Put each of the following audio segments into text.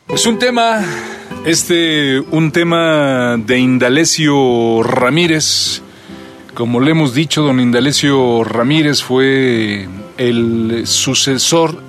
Es un tema de Indalecio Ramírez. Como le hemos dicho, don Indalecio Ramírez fue el sucesor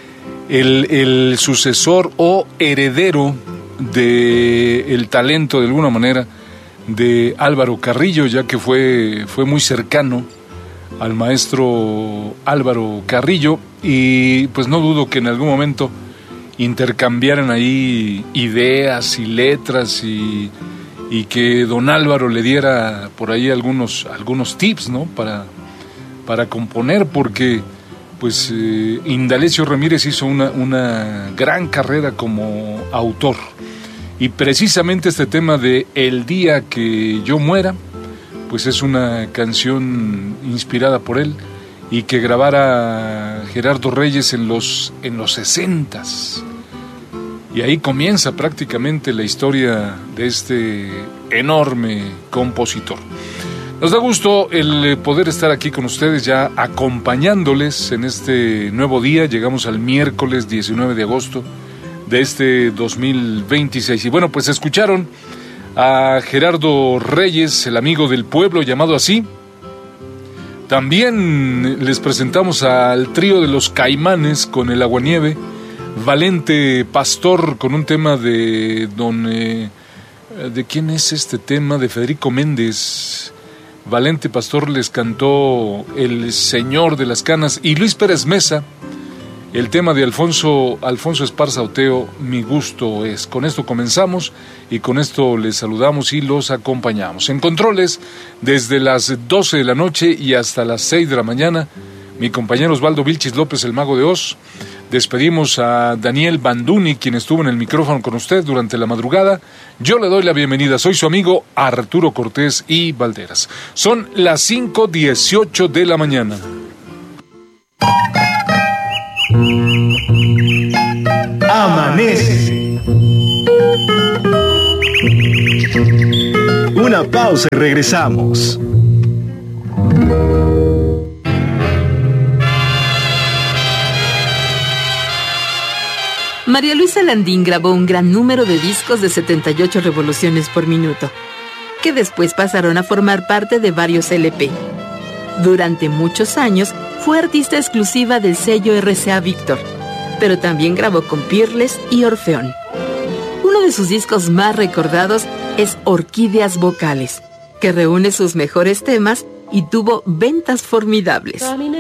o heredero del talento, de alguna manera, de Álvaro Carrillo, ya que fue muy cercano al maestro Álvaro Carrillo, y pues no dudo que en algún momento intercambiaran ahí ideas y letras y que don Álvaro le diera por ahí algunos tips, ¿no? para componer, porque pues Indalecio Ramírez hizo una gran carrera como autor, y precisamente este tema de El día que yo muera pues es una canción inspirada por él y que grabara Gerardo Reyes en los 60s. Y ahí comienza prácticamente la historia de este enorme compositor. Nos da gusto el poder estar aquí con ustedes, ya acompañándoles en este nuevo día. Llegamos al miércoles 19 de agosto de este 2026. Y bueno, pues escucharon a Gerardo Reyes, el amigo del pueblo, llamado así. También les presentamos al trío de los Caimanes con El Aguanieve, Valente Pastor con un tema de ¿de quién es este tema? De Federico Méndez. Valente Pastor les cantó El Señor de las Canas, y Luis Pérez Mesa el tema de Alfonso Esparza Oteo, Mi gusto es. Con esto comenzamos y con esto les saludamos y los acompañamos. En controles, desde las 12 de la noche y hasta las 6 de la mañana, mi compañero Osvaldo Vilchis López, el Mago de Oz. Despedimos a Daniel Banduni, quien estuvo en el micrófono con usted durante la madrugada. Yo le doy la bienvenida. Soy su amigo Arturo Cortés y Valderas. Son las 5:18 de la mañana. Amanece. Una pausa y regresamos. María Luisa Landín grabó un gran número de discos de 78 revoluciones por minuto, que después pasaron a formar parte de varios LP. Durante muchos años fue artista exclusiva del sello RCA Víctor, pero también grabó con Peerless y Orfeón. Uno de sus discos más recordados es Orquídeas Vocales, que reúne sus mejores temas y tuvo ventas formidables.